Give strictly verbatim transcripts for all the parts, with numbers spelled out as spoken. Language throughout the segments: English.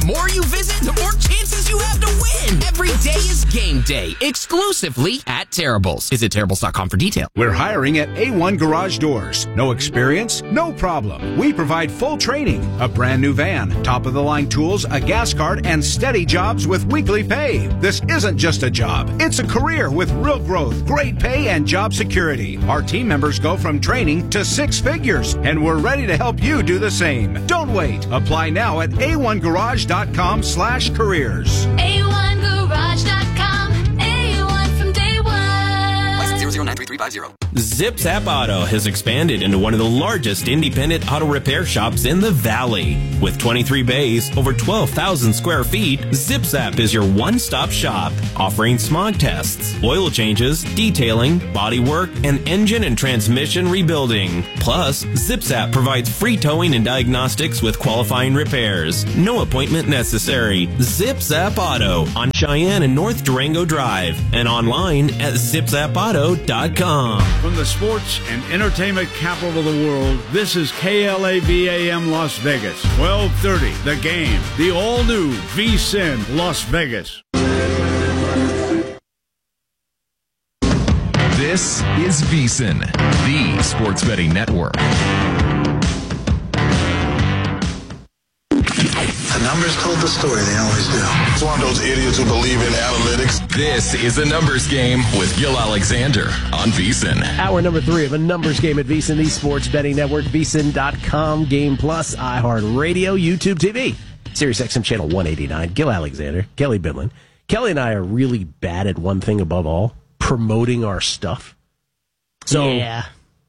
The more you visit, the more chances you have to win. Every day is game day, exclusively at Terrible's. Visit Terrible's dot com for details. We're hiring at A one Garage Doors. No experience? No problem. We provide full training, a brand new van, top-of-the-line tools, a gas card, and steady jobs with weekly pay. This isn't just a job. It's a career with real growth, great pay, and job security. Our team members go from training to six figures, and we're ready to help you do the same. Don't wait. Apply now at A one garage dot com slash careers. A one garage dot com. A one from day one. License zero zero nine three three five zero. ZipZap Auto has expanded into one of the largest independent auto repair shops in the Valley. With twenty-three bays, over twelve thousand square feet, ZipZap is your one-stop shop, offering smog tests, oil changes, detailing, bodywork, and engine and transmission rebuilding. Plus, ZipZap provides free towing and diagnostics with qualifying repairs. No appointment necessary. ZipZap Auto on Cheyenne and North Durango Drive and online at zip zap auto dot com. From the sports and entertainment capital of the world, this is K L A V A M Las Vegas. twelve thirty, The Game. The all-new V S I N Las Vegas. This is V S I N, the sports betting network. The numbers told the story, they always do. It's one of those idiots who believe in analytics. This is a numbers game with Gil Alexander on V S I N. Hour number three of a numbers game at V S I N, the sports betting network, V S I N dot com, Game Plus, iHeartRadio, YouTube T V, Sirius X M channel one eighty-nine. Gil Alexander, Kelly Bidlin. Kelly and I are really bad at one thing above all, promoting our stuff. So, yeah.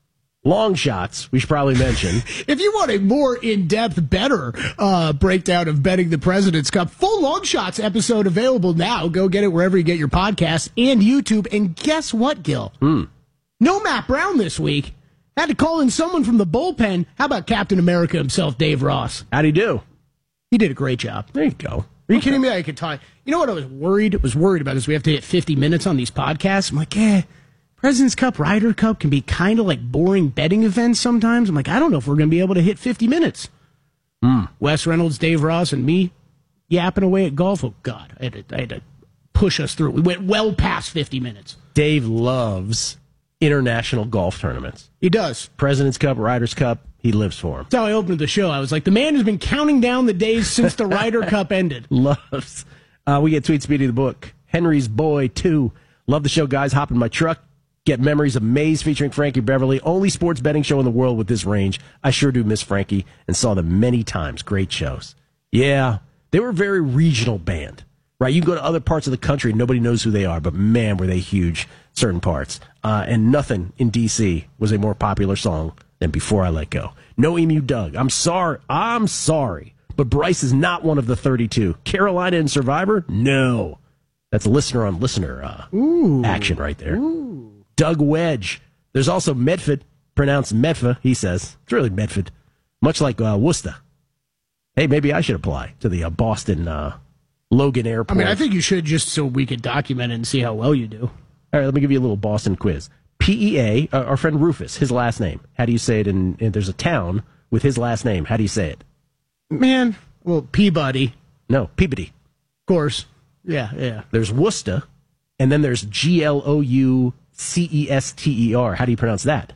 Long shots, we should probably mention. If you want a more in-depth, better uh, breakdown of betting the President's Cup, full Long Shots episode available now. Go get it wherever you get your podcasts and YouTube. And guess what, Gil? Mm. No Matt Brown this week. Had to call in someone from the bullpen. How about Captain America himself, Dave Ross? How'd he do? He did a great job. There you go. Are you kidding me? I could talk. You know what I was worried? was worried about is we have to hit fifty minutes on these podcasts. I'm like, eh. President's Cup, Ryder Cup can be kind of like boring betting events sometimes. I'm like, I don't know if we're going to be able to hit fifty minutes. Mm. Wes Reynolds, Dave Ross, and me yapping away at golf. Oh, God, I had, to, I had to push us through. We went well past fifty minutes. Dave loves international golf tournaments. He does. President's Cup, Ryder's Cup, he lives for them. That's how I opened the show. I was like, the man has been counting down the days since the Ryder Cup ended. Loves. Uh, we get Tweet Speedy the book. Henry's Boy, too. Love the show, guys. Hop in my truck. Get memories of Maze featuring Frankie Beverly. Only sports betting show in the world with this range. I sure do miss Frankie and saw them many times. Great shows. Yeah, they were a very regional band, right? You can go to other parts of the country and nobody knows who they are, but man, were they huge certain parts. Uh, and nothing in D C was a more popular song than Before I Let Go. No Emu Doug. I'm sorry. I'm sorry. But Bryce is not one of the thirty-two. Carolina and Survivor? No. That's listener on listener uh, Ooh. action right there. Ooh. Doug Wedge. There's also Medford, pronounced Medford, he says. It's really Medford, much like uh, Worcester. Hey, maybe I should apply to the uh, Boston uh, Logan Airport. I mean, I think you should just so we could document it and see how well you do. All right, let me give you a little Boston quiz. P E A, uh, our friend Rufus, his last name. How do you say it? In, in there's a town with his last name. How do you say it? Man, well, Peabody. No, Peabody. Of course. Yeah, yeah. There's Worcester, and then there's G L O U C E S T E R. How do you pronounce that?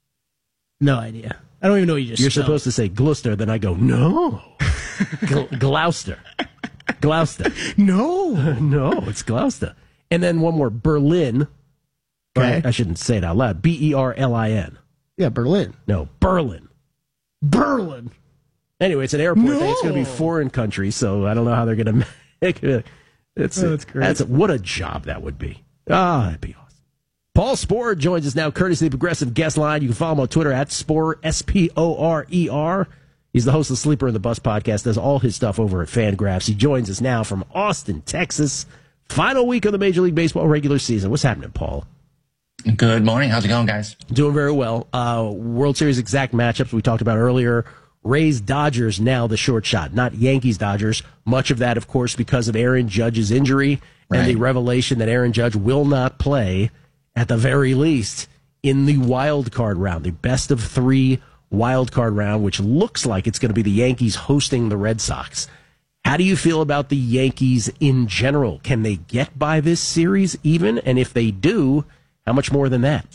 No idea. I don't even know what you just You're spelled. supposed to say Gloucester, then I go, no. Gl- Gloucester. Gloucester. No. No, it's Gloucester. And then one more, Berlin. Okay. I, I shouldn't say it out loud. B E R L I N. Yeah, Berlin. No, Berlin. Berlin. Anyway, it's an airport No. thing. It's going to be foreign country, so I don't know how they're going to make it. It's, Oh, that's great. That's, what a job that would be. Ah, that'd be awesome. Paul Sporer joins us now, courtesy of the Progressive Guest Line. You can follow him on Twitter at Sporer, S P O R E R. He's the host of Sleeper in the Bus podcast, does all his stuff over at Fangraphs. He joins us now from Austin, Texas. Final week of the Major League Baseball regular season. What's happening, Paul? Good morning. How's it going, guys? Doing very well. Uh, World Series exact matchups we talked about earlier. Rays Dodgers now the short shot, not Yankees Dodgers. Much of that, of course, because of Aaron Judge's injury Right. and the revelation that Aaron Judge will not play, at the very least, in the wild card round, the best of three wild card round, which looks like it's going to be the Yankees hosting the Red Sox. How do you feel about the Yankees in general? Can they get by this series even? And if they do, how much more than that?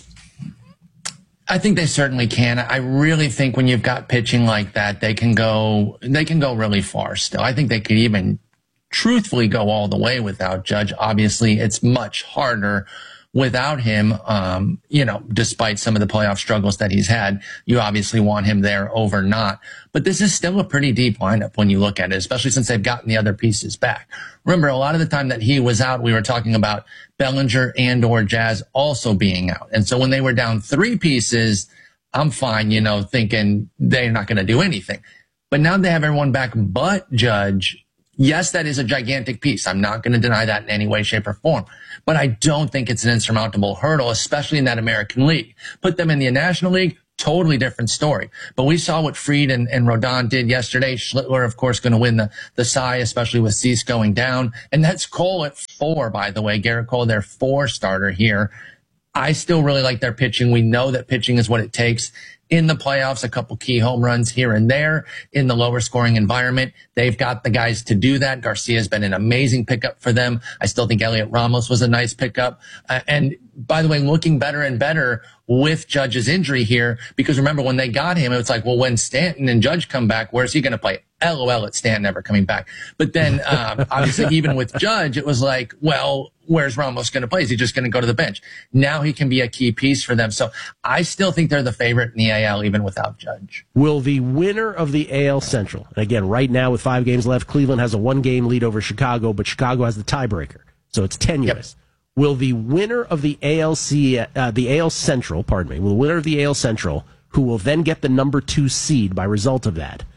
I think they certainly can. I really think when you've got pitching like that, they can go, they can go really far still. I think they could even truthfully go all the way without Judge. Obviously, it's much harder without him, um, you know, despite some of the playoff struggles that he's had. You obviously want him there over not. But this is still a pretty deep lineup when you look at it, especially since they've gotten the other pieces back. Remember, a lot of the time that he was out, we were talking about Bellinger and or Jazz also being out. And so when they were down three pieces, I'm fine, you know, thinking they're not going to do anything. But now they have everyone back but Judge. Yes, that is a gigantic piece. I'm not going to deny that in any way, shape, or form. But I don't think it's an insurmountable hurdle, especially in that American League. Put them in the National League, totally different story. But we saw what Fried and, and Rodon did yesterday. Schlittler, of course, going to win the, the Cy, especially with Cease going down. And that's Cole at four, by the way. Garrett Cole, their four starter here. I still really like their pitching. We know that pitching is what it takes. In the playoffs, a couple key home runs here and there in the lower scoring environment. They've got the guys to do that. Garcia has been an amazing pickup for them. I still think Elliot Ramos was a nice pickup. Uh, and by the way, looking better and better with Judge's injury here, because remember when they got him, it was like, well, when Stanton and Judge come back, where's he going to play? LOL at Stanton never coming back. But then, um, obviously, even with Judge, it was like, well, where's Ramos going to play? Is he just going to go to the bench? Now he can be a key piece for them. So I still think they're the favorite in the A L, even without Judge. Will the winner of the A L Central, and again, right now with five games left, Cleveland has a one-game lead over Chicago, but Chicago has the tiebreaker, so it's tenuous. Yep. Will the winner of the A L C, uh, the A L Central, pardon me, will the winner of the A L Central, who will then get the number two seed by result of that,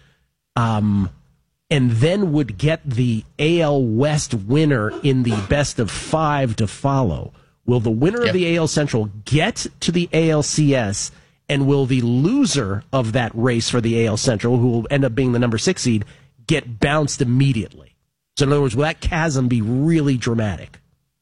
um, and then would get the A L West winner in the best of five to follow, will the winner yep. of the A L Central get to the A L C S, and will the loser of that race for the A L Central, who will end up being the number six seed, get bounced immediately? So in other words, will that chasm be really dramatic?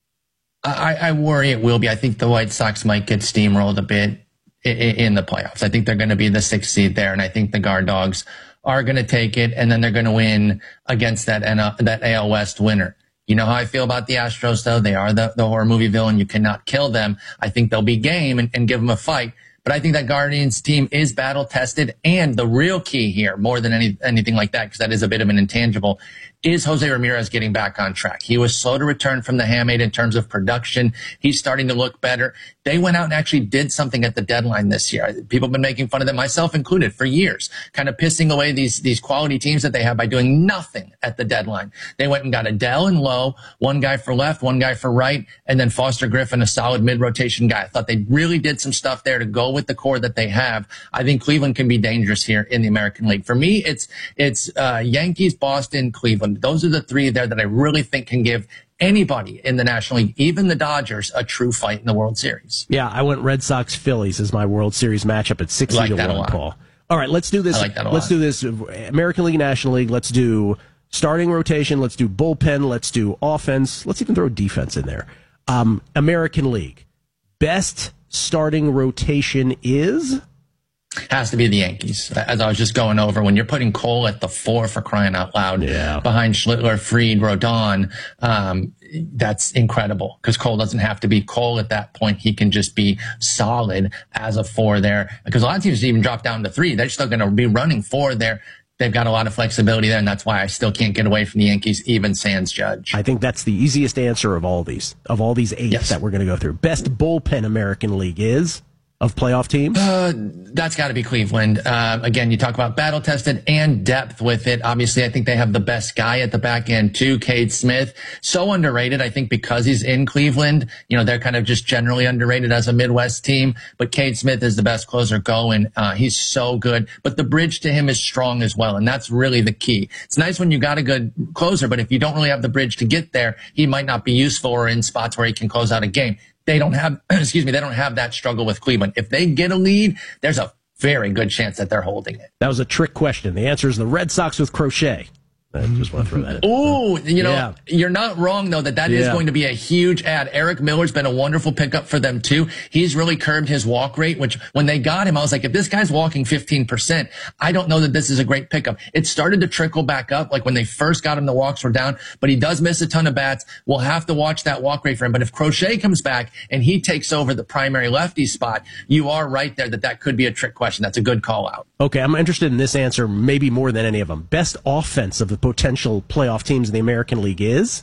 I, I worry it will be. I think the White Sox might get steamrolled a bit in, in the playoffs. I think they're going to be the sixth seed there, and I think the Guard Dogs are going to take it, and then they're going to win against that N L, that A L West winner. You know how I feel about the Astros, though. They are the, the horror movie villain. You cannot kill them. I think they'll be game and, and give them a fight. But I think that Guardians team is battle tested. And the real key here, more than any, anything like that, because that is a bit of an intangible, is Jose Ramirez getting back on track. He was slow to return from the hamate in terms of production. He's starting to look better. They went out and actually did something at the deadline this year. People have been making fun of them, myself included, for years, kind of pissing away these, these quality teams that they have by doing nothing at the deadline. They went and got Adele and Lowe, one guy for left, one guy for right, and then Foster Griffin, a solid mid-rotation guy. I thought they really did some stuff there to go with the core that they have. I think Cleveland can be dangerous here in the American League. For me, it's, it's, uh, Yankees, Boston, Cleveland. Those are the three there that I really think can give anybody in the National League, even the Dodgers, a true fight in the World Series. Yeah, I went Red Sox Phillies as my World Series matchup at sixty like to one, Paul. All right, let's do this. I like that a let's lot. do this American League, National League. Let's do starting rotation. Let's do bullpen. Let's do offense. Let's even throw defense in there. Um, American League. Best starting rotation is? Has to be the Yankees. As I was just going over, when you're putting Cole at the four, for crying out loud, yeah. behind Schlittler, Fried, Rodon, um, that's incredible, because Cole doesn't have to be Cole at that point. He can just be solid as a four there, because a lot of teams even drop down to three. They're still going to be running four there. They've got a lot of flexibility there, and that's why I still can't get away from the Yankees, even sans Judge. I think that's the easiest answer of all these, of all these eight yes. that we're going to go through. Best bullpen American League is? Of playoff teams? Uh, that's got to be Cleveland. Uh, again, you talk about battle tested and depth with it. Obviously, I think they have the best guy at the back end too, Cade Smith. So underrated, I think, because he's in Cleveland. You know, they're kind of just generally underrated as a Midwest team. But Cade Smith is the best closer going. Uh, he's so good. But the bridge to him is strong as well, and that's really the key. It's nice when you got a good closer, but if you don't really have the bridge to get there, he might not be useful or in spots where he can close out a game. They don't have, excuse me, they don't have that struggle with Cleveland. If they get a lead, there's a very good chance that they're holding it. That was a trick question. The answer is the Red Sox with Crochet. I just want to throw that in. Ooh, you know, yeah. you're not wrong, though, that that yeah. is going to be a huge ad. Eric Miller's been a wonderful pickup for them, too. He's really curbed his walk rate, which when they got him, I was like, if this guy's walking fifteen percent, I don't know that this is a great pickup. It started to trickle back up, like when they first got him, the walks were down, but he does miss a ton of bats. We'll have to watch that walk rate for him. But if Crochet comes back and he takes over the primary lefty spot, you are right there that that could be a trick question. That's a good call out. Okay, I'm interested in this answer maybe more than any of them. Best offense of the potential playoff teams in the American League is?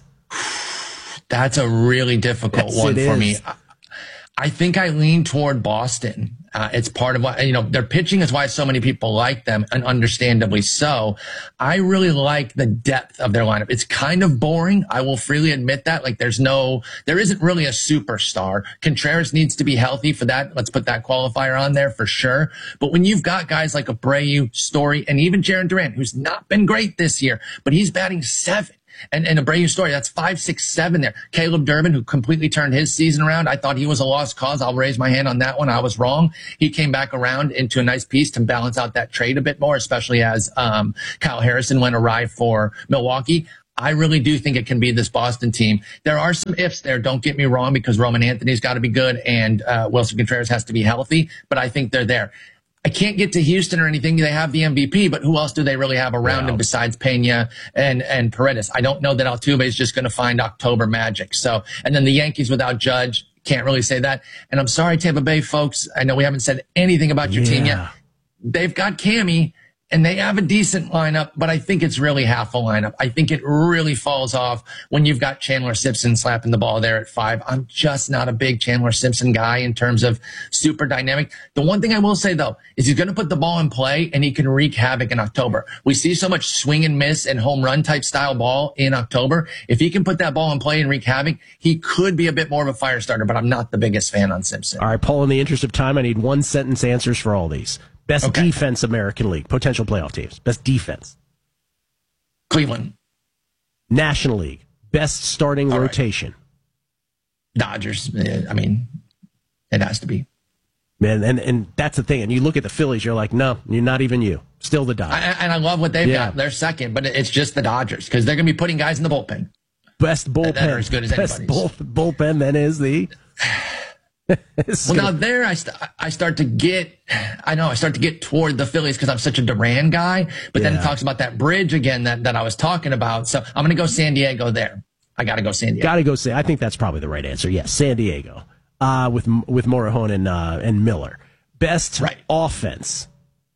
That's a really difficult yes, one for is. me. I think I lean toward Boston. Uh, it's part of what, you know, their pitching is why so many people like them, and understandably so. I really like the depth of their lineup. It's kind of boring. I will freely admit that. Like there's no, there isn't really a superstar. Contreras needs to be healthy for that. Let's put that qualifier on there for sure. But when you've got guys like Abreu, Story, and even Jarren Duran, who's not been great this year, but he's batting seven. And, and Abreu Story, that's five, six, seven there. Caleb Durbin, who completely turned his season around. I thought he was a lost cause. I'll raise my hand on that one. I was wrong. He came back around into a nice piece to balance out that trade a bit more, especially as um, Kyle Harrison went awry for Milwaukee. I really do think it can be this Boston team. There are some ifs there, don't get me wrong, because Roman Anthony's got to be good and uh, Wilson Contreras has to be healthy, but I think they're there. I can't get to Houston or anything. They have the M V P, but who else do they really have around wow. him besides Pena and, and Paredes? I don't know that Altuve is just going to find October magic. So, and then the Yankees without Judge, can't really say that. And I'm sorry, Tampa Bay folks. I know we haven't said anything about your yeah. team yet. They've got Cammy and they have a decent lineup, but I think it's really half a lineup. I think it really falls off when you've got Chandler Simpson slapping the ball there at five. I'm just not a big Chandler Simpson guy in terms of super dynamic. The one thing I will say, though, is he's going to put the ball in play and he can wreak havoc in October. We see so much swing and miss and home run type style ball in October. If he can put that ball in play and wreak havoc, he could be a bit more of a fire starter, but I'm not the biggest fan on Simpson. All right, Paul, in the interest of time, I need one sentence answers for all these. Best okay. defense, American League, potential playoff teams. Best defense. Cleveland. National League, best starting all rotation. Right. Dodgers. I mean, it has to be. Man, and, and that's the thing. And you look at the Phillies, you're like, no, you're not even you. Still the Dodgers. I, and I love what they've yeah. got. They're second, but it's just the Dodgers because they're going to be putting guys in the bullpen. Best bullpen. That are as good as best anybody's. Bull, bullpen then is the... well, now there I, st- I start to get, I know I start to get toward the Phillies because I'm such a Duran guy, but yeah. then it talks about that bridge again that, that I was talking about. So I'm going to go San Diego there. I got to go San Diego. Got to go San. I think that's probably the right answer. Yes, San Diego uh, with with Morejon and uh, and Miller. Best right. offense.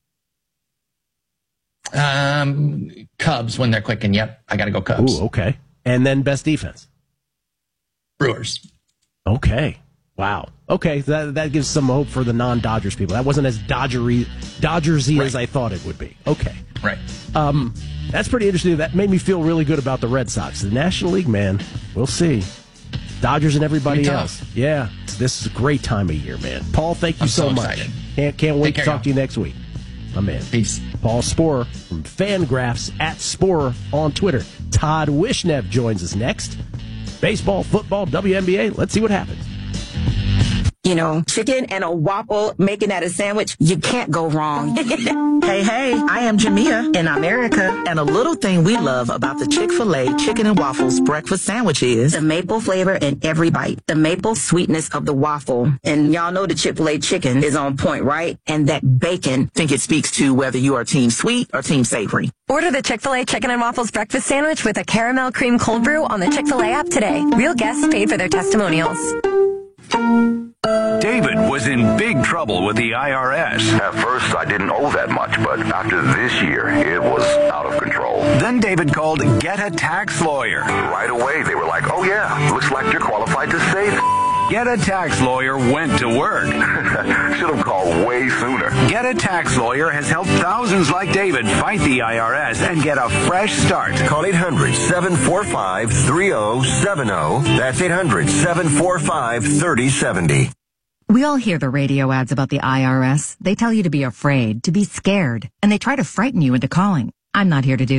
Um, Cubs when they're clicking. Yep, I got to go Cubs. Ooh, okay. And then best defense. Brewers. Okay. Wow. Okay, that that gives some hope for the non-Dodgers people. That wasn't as Dodgery, Dodgersy right. as I thought it would be. Okay. Right. Um, that's pretty interesting. That made me feel really good about the Red Sox. The National League, man, we'll see. Dodgers and everybody else. Yeah, this is a great time of year, man. Paul, thank you I'm so, so much. Excited. Can't can't wait Take to care, talk to you next week. My man. Peace. Paul Sporer from Fangraphs at Sporer on Twitter. Todd Wishnev joins us next. Baseball, football, W N B A. Let's see what happens. You know, chicken and a waffle, making that a sandwich, you can't go wrong. Hey, hey, I am Jamia in America, and a little thing we love about the Chick-fil-A Chicken and Waffles breakfast sandwich is the maple flavor in every bite, the maple sweetness of the waffle. And y'all know the Chick-fil-A chicken is on point, right? And that bacon. I think it speaks to whether you are team sweet or team savory. Order the Chick-fil-A Chicken and Waffles breakfast sandwich with a caramel cream cold brew on the Chick-fil-A app today. Real guests paid for their testimonials. David was in big trouble with the I R S. At first, I didn't owe that much, but after this year, it was out of control. Then David called Get a Tax Lawyer. Right away, they were like, oh yeah, looks like you're qualified to save it. Get a Tax Lawyer went to work. Should have called way sooner. Get a Tax Lawyer has helped thousands like David fight the I R S and get a fresh start. Call eight hundred, seven four five, three oh seven oh. That's eight hundred, seven four five, three oh seven oh. We all hear the radio ads about the I R S. They tell you to be afraid, to be scared, and they try to frighten you into calling. I'm not here to do that.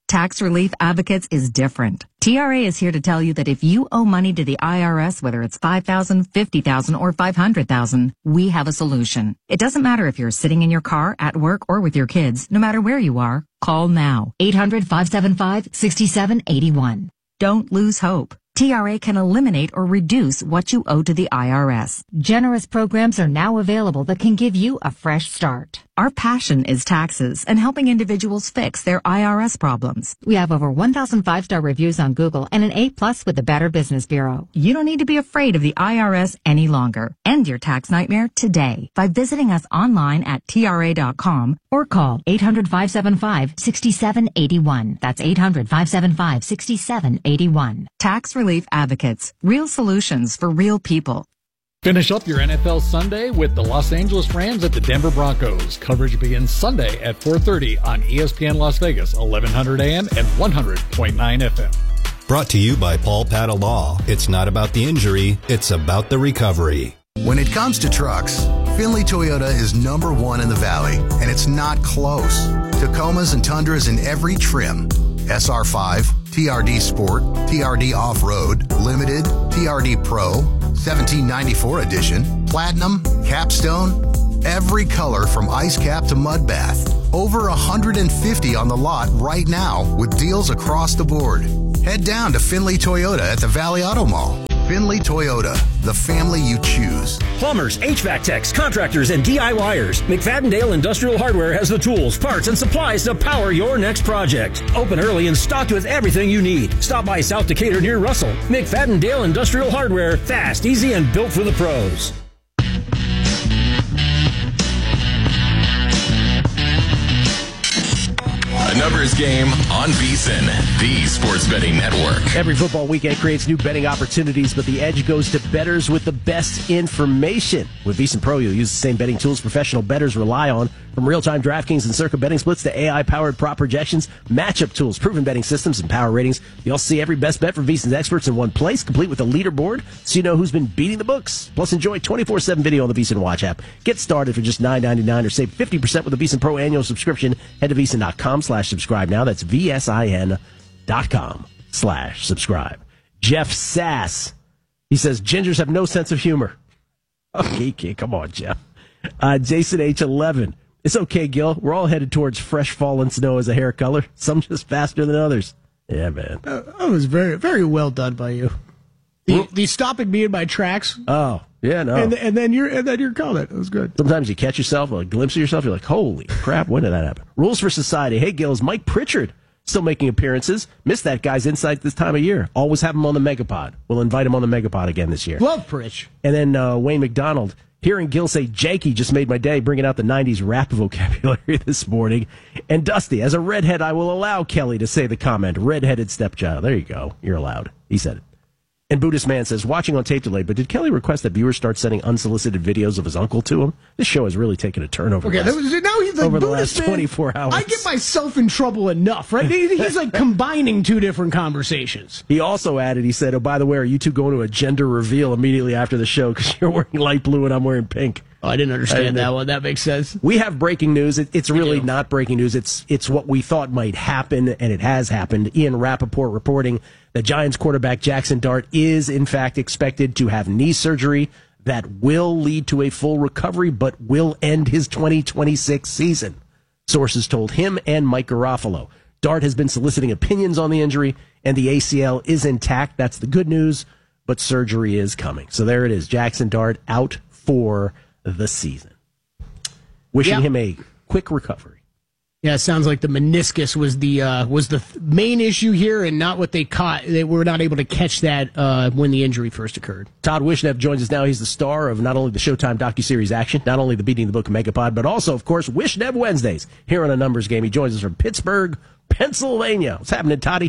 Tax Relief Advocates is different. T R A is here to tell you that if you owe money to the I R S, whether it's five thousand dollars, fifty thousand dollars, or five hundred thousand dollars, we have a solution. It doesn't matter if you're sitting in your car, at work, or with your kids. No matter where you are, call now. eight hundred, five seven five, six seven eight one. Don't lose hope. T R A can eliminate or reduce what you owe to the I R S. Generous programs are now available that can give you a fresh start. Our passion is taxes and helping individuals fix their I R S problems. We have over one thousand five-star reviews on Google and an A plus with the Better Business Bureau. You don't need to be afraid of the I R S any longer. End your tax nightmare today by visiting us online at T R A dot com or call eight hundred, five seven five, six seven eight one. That's eight hundred, five seven five, six seven eight one. Tax Relief Advocates. Real solutions for real people. Finish up your N F L Sunday with the Los Angeles Rams at the Denver Broncos. Coverage begins Sunday at four thirty on E S P N Las Vegas, eleven hundred A M and one hundred point nine F M. Brought to you by Paul Patta Law. It's not about the injury, it's about the recovery. When it comes to trucks, Findlay Toyota is number one in the Valley, and it's not close. Tacomas and Tundras in every trim. S R five, T R D Sport, T R D Off-Road, Limited, T R D Pro, seventeen ninety-four edition, Platinum, Capstone, every color from ice cap to mud bath. Over one hundred fifty on the lot right now with deals across the board. Head down to Findlay Toyota at the Valley Auto Mall. Findlay Toyota, the family you choose. Plumbers, H V A C techs, contractors, and D I Y ers. McFadden-Dale Industrial Hardware has the tools, parts, and supplies to power your next project. Open early and stocked with everything you need. Stop by South Decatur near Russell. McFadden-Dale Industrial Hardware, fast, easy, and built for the pros. A numbers game on VSiN, the sports betting network. Every football weekend creates new betting opportunities, but the edge goes to bettors with the best information. With VSiN Pro, you'll use the same betting tools professional bettors rely on, from real-time DraftKings and Circa betting splits to A I-powered prop projections, matchup tools, proven betting systems, and power ratings. You'll see every best bet from VSiN's experts in one place, complete with a leaderboard, so you know who's been beating the books. Plus, enjoy twenty-four seven video on the VSiN Watch app. Get started for just nine ninety-nine or save fifty percent with a VSiN Pro annual subscription. Head to VSiN.com slash subscribe now. That's V-S-I-N dot com slash subscribe. Jeff Sass, he says, gingers have no sense of humor. Okay, kid, come on, Jeff. Uh, Jason H eleven. It's okay, Gil. We're all headed towards fresh fallen snow as a hair color. Some just faster than others. Yeah, man. Uh, that was very, very well done by you. The, the stopping me in my tracks. Oh, yeah, no. And, and then your and then your comment. It was good. Sometimes you catch yourself, a glimpse of yourself. You're like, holy crap, when did that happen? Rules for Society. Hey, Gil, is Mike Pritchard still making appearances? Missed that guy's insight this time of year. Always have him on the Megapod. We'll invite him on the Megapod again this year. Love Pritch. And then uh, Wayne McDonald. Hearing Gil say janky just made my day, bringing out the nineties rap vocabulary this morning. And Dusty, as a redhead, I will allow Kelly to say the comment, redheaded stepchild. There you go. You're allowed. He said it. And Buddhist Man says, watching on tape delay, but did Kelly request that viewers start sending unsolicited videos of his uncle to him? This show has really taken a turn over, okay, the, last, was, now he's like, over the Buddhist last Man, twenty-four hours. I get myself in trouble enough, right? He's like combining two different conversations. He also added, he said, oh, by the way, are you two going to a gender reveal immediately after the show because you're wearing light blue and I'm wearing pink? Oh, I didn't understand I, that one. That makes sense. We have breaking news. It, it's really not breaking news. It's it's what we thought might happen, and it has happened. Ian Rappaport reporting that Giants quarterback Jackson Dart is, in fact, expected to have knee surgery that will lead to a full recovery, but will end his twenty twenty-six season. Sources told him and Mike Garofalo. Dart has been soliciting opinions on the injury, and the A C L is intact. That's the good news, but surgery is coming. So there it is. Jackson Dart out for the season. Wishing yep. him a quick recovery. Yeah, it sounds like the meniscus was the uh, was the th- main issue here, and not what they caught. They were not able to catch that uh, when the injury first occurred. Todd Wishnev joins us now. He's the star of not only the Showtime docuseries Action, not only the Beating the Book Megapod, but also, of course, Wishnev Wednesdays here on A Numbers Game. He joins us from Pittsburgh, Pennsylvania. What's happening, Toddy?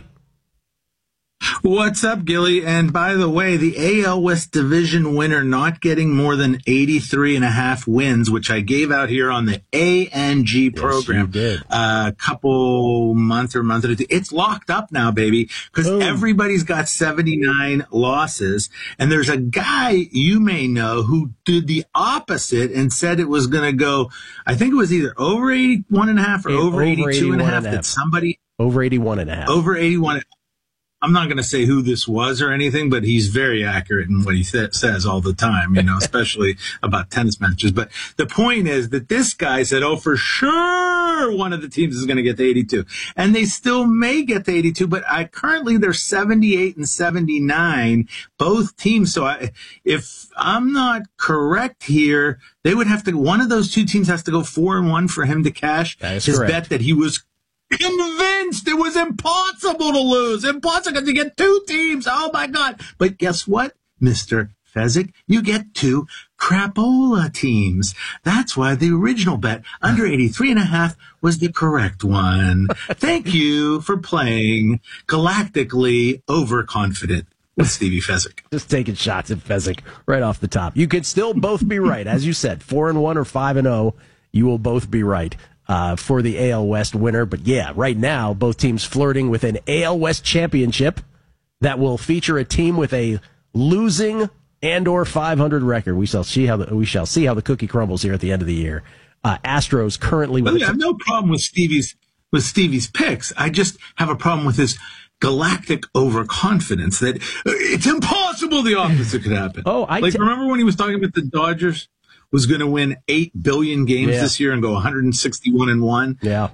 What's up, Gilly? And by the way, the A L West Division winner not getting more than eighty-three and a half wins, which I gave out here on the A N G program yes, a uh, couple months or months. It's locked up now, baby, because everybody's got seventy-nine losses. And there's a guy you may know who did the opposite and said it was going to go, I think it was either over eighty-one and a half or over, over eighty-two and a half, that somebody Over eighty-one and a half. Over eighty-one. I'm not going to say who this was or anything, but he's very accurate in what he th- says all the time, you know, especially about tennis matches. But the point is that this guy said, oh, for sure one of the teams is going to get to eighty-two. And they still may get to eighty-two, but I currently they're seventy-eight and seventy-nine, both teams. So I, if I'm not correct here, they would have to, one of those two teams has to go four and one for him to cash his correct. bet that he was convinced it was impossible to lose. Impossible because you get two teams. Oh, my God. But guess what, Mister Fezzik? You get two crapola teams. That's why the original bet under eighty-three and a half was the correct one. Thank you for playing galactically overconfident with Stevie Fezzik. Just taking shots at Fezzik right off the top. You could still both be right. As you said, four and one or five and oh, you will both be right. Uh, for the A L West winner. But yeah, right now, both teams flirting with an A L West championship that will feature a team with a losing and or five hundred record. We shall see how the, we shall see how the cookie crumbles here at the end of the year. Uh, Astros currently with I have no problem with Stevie's with Stevie's picks. I just have a problem with his galactic overconfidence that it's impossible the opposite could happen. Oh, I like t- remember when he was talking about the Dodgers was going to win eight billion games yeah. this year and go one hundred sixty-one and one. Yeah.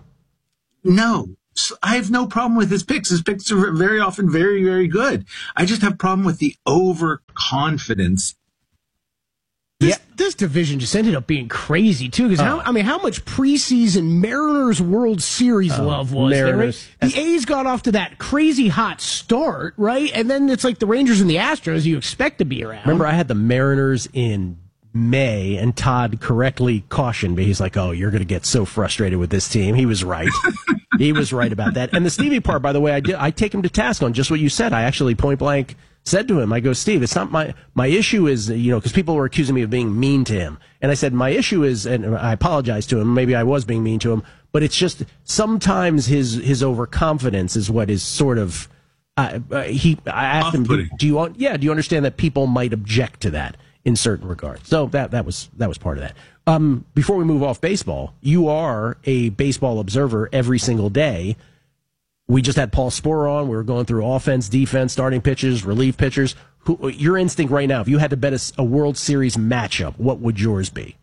No, I have no problem with his picks. His picks are very often very, very good. I just have a problem with the overconfidence. This, yeah. this division just ended up being crazy, too, because, Oh. how I mean, how much preseason Mariners World Series Oh, love was Mariners. there? Right? The A's got off to that crazy hot start, right? And then it's like the Rangers and the Astros you expect to be around. Remember, I had the Mariners in May, and Todd correctly cautioned me. He's like, oh, you're going to get so frustrated with this team. He was right. He was right about that. And the Stevie part, by the way, I did, I take him to task on just what you said. I actually point blank said to him, I go, Steve, it's not my, my issue is, you know, because people were accusing me of being mean to him. And I said, my issue is, and I apologize to him, maybe I was being mean to him, but it's just sometimes his, his overconfidence is what is sort of, uh, uh, he, I asked him, do, do you want, yeah, do you understand that people might object to that in certain regards? So that, that was, that was part of that. Um, before we move off baseball, you are a baseball observer every single day. We just had Paul Sporer on. We were going through offense, defense, starting pitchers, relief pitchers. Who, your instinct right now, if you had to bet a, a World Series matchup, what would yours be?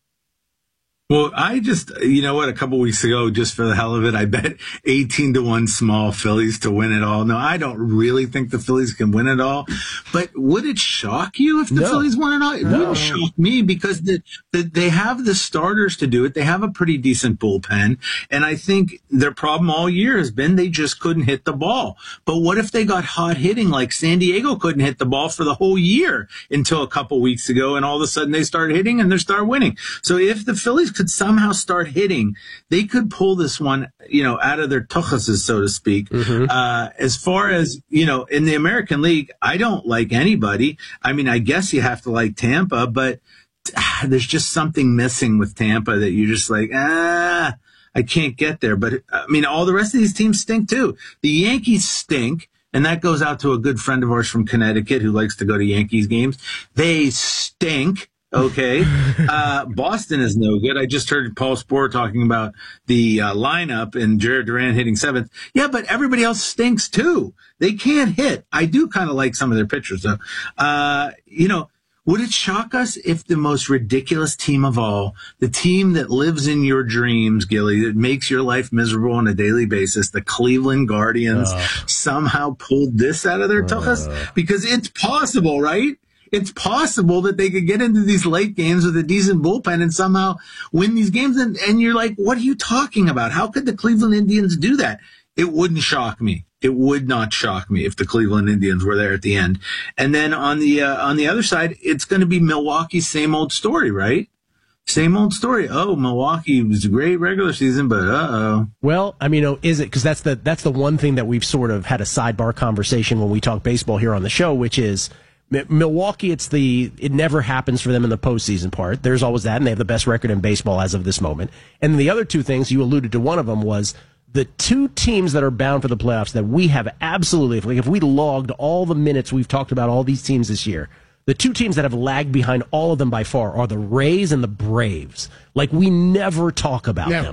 Well, I just, you know what, a couple weeks ago, just for the hell of it, I bet eighteen to one small Phillies to win it all. No, I don't really think the Phillies can win it all, but would it shock you if the No. Phillies won it all? It No. wouldn't shock me because the, the, they have the starters to do it. They have a pretty decent bullpen, and I think their problem all year has been they just couldn't hit the ball. But what if they got hot hitting like San Diego couldn't hit the ball for the whole year until a couple weeks ago, and all of a sudden they start hitting and they start winning. So if the Phillies could somehow start hitting, they could pull this one, you know, out of their tuchuses, so to speak. Mm-hmm. Uh, as far as, you know, in the American League, I don't like anybody. I mean, I guess you have to like Tampa, but ah, there's just something missing with Tampa that you're just like, ah, I can't get there. But I mean, all the rest of these teams stink too. The Yankees stink. And that goes out to a good friend of ours from Connecticut who likes to go to Yankees games. They stink. Okay. Uh, Boston is no good. I just heard Paul Sporer talking about the uh, lineup and Jared Duran hitting seventh. Yeah, but everybody else stinks too. They can't hit. I do kind of like some of their pitchers though. Uh, you know, would it shock us if the most ridiculous team of all, the team that lives in your dreams, Gilly, that makes your life miserable on a daily basis, the Cleveland Guardians, Uh. somehow pulled this out of their tuchus? Because it's possible, right? It's possible that they could get into these late games with a decent bullpen and somehow win these games. And, and you're like, what are you talking about? How could the Cleveland Indians do that? It wouldn't shock me. It would not shock me if the Cleveland Indians were there at the end. And then on the uh, on the other side, it's going to be Milwaukee's same old story, right? Same old story. Oh, Milwaukee was a great regular season, but uh-oh. Well, I mean, oh, is it? Because that's the, that's the one thing that we've sort of had a sidebar conversation when we talk baseball here on the show, which is Milwaukee, it's the, it never happens for them in the postseason part. There's always that, and they have the best record in baseball as of this moment. And the other two things, you alluded to one of them, was the two teams that are bound for the playoffs that we have absolutely, if we, if we logged all the minutes we've talked about all these teams this year, the two teams that have lagged behind all of them by far are the Rays and the Braves. Like, we never talk about Never. them.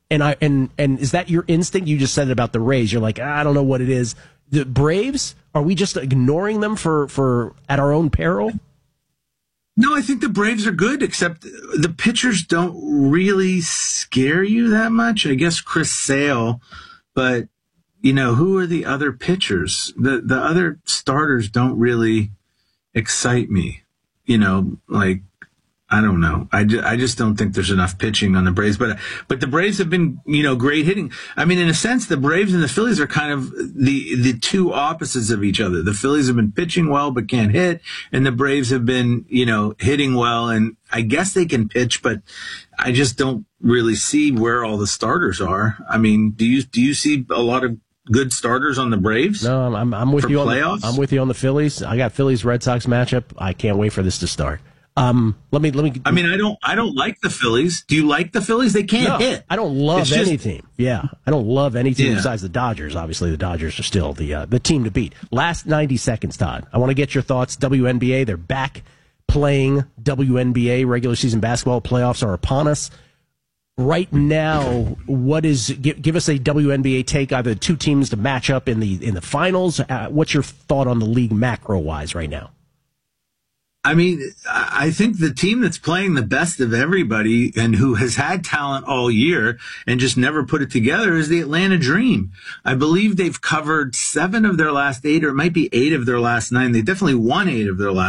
And I and and is that your instinct? You just said it about the Rays. You're like, I don't know what it is. The Braves, are we just ignoring them for, for at our own peril? No, I think the Braves are good, except the pitchers don't really scare you that much. I guess Chris Sale, but you know, who are the other pitchers? The the other starters don't really excite me. You know, like, I don't know. I, ju- I just don't think there's enough pitching on the Braves. But but the Braves have been, you know, great hitting. I mean, in a sense, the Braves and the Phillies are kind of the the two opposites of each other. The Phillies have been pitching well but can't hit, and the Braves have been, you know, hitting well. And I guess they can pitch, but I just don't really see where all the starters are. I mean, do you do you see a lot of good starters on the Braves? No, I'm I'm, I'm with for you on playoffs? the, I'm with you on the Phillies. I got Phillies Red Sox matchup. I can't wait for this to start. Um, let me let me. I mean, I don't I don't like the Phillies. Do you like the Phillies? They can't no, hit. I don't love It's any just- team. Yeah, I don't love any team Yeah. besides the Dodgers. Obviously, the Dodgers are still the uh, the team to beat. Last ninety seconds, Todd. I want to get your thoughts. W N B A, they're back playing W N B A. Regular season basketball playoffs are upon us. Right now, what is give, give us a W N B A take? Either the two teams to match up in the in the finals. Uh, what's your thought on the league macro wise right now? I mean, I think the team that's playing the best of everybody and who has had talent all year and just never put it together is the Atlanta Dream. I believe they've covered seven of their last eight, or it might be eight of their last nine. They definitely won eight of their last